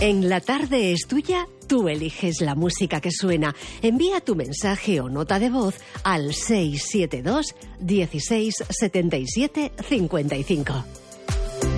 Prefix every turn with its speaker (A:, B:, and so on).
A: En La Tarde es Tuya, tú eliges la música que suena. Envía tu mensaje o nota de voz al 672 16 77 55.